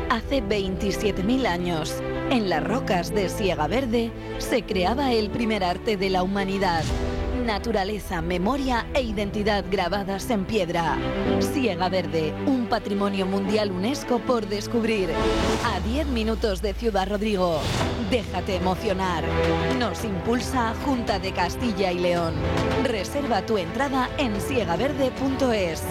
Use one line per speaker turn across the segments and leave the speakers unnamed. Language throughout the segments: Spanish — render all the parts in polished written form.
Hace 27.000 años, en las rocas de Siega Verde, se creaba el primer arte de la humanidad. Naturaleza, memoria e identidad grabadas en piedra. Siega Verde, un patrimonio mundial UNESCO por descubrir. A 10 minutos de Ciudad Rodrigo. Déjate emocionar. Nos impulsa Junta de Castilla y León. Reserva tu entrada en siegaverde.es.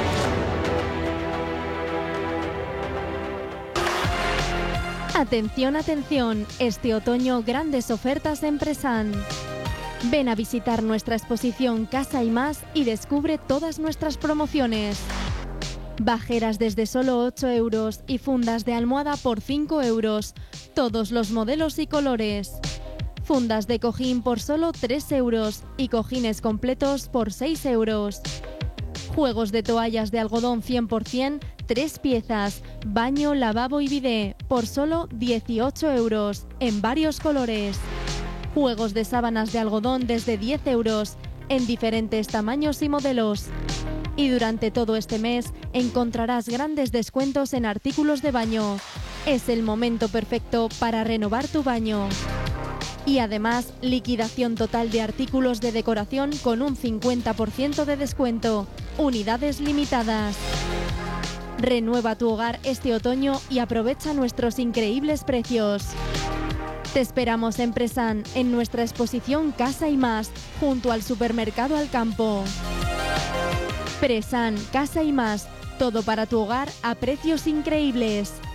Atención, atención, este otoño grandes ofertas en Pressan. Ven a visitar nuestra exposición Casa y Más y descubre todas nuestras promociones. Bajeras desde solo 8 euros y fundas de almohada por 5 euros, todos los modelos y colores. Fundas de cojín por solo 3 euros y cojines completos por 6 euros. Juegos de toallas de algodón 100%, 3 piezas, baño, lavabo y bidé, por solo 18 euros, en varios colores. Juegos de sábanas de algodón desde 10 euros, en diferentes tamaños y modelos. Y durante todo este mes encontrarás grandes descuentos en artículos de baño. Es el momento perfecto para renovar tu baño. Y además, liquidación total de artículos de decoración con un 50% de descuento. Unidades limitadas. Renueva tu hogar este otoño y aprovecha nuestros increíbles precios. Te esperamos en Pressan, en nuestra exposición Casa y Más, junto al supermercado Alcampo. Pressan, Casa y Más, todo para tu hogar a precios increíbles.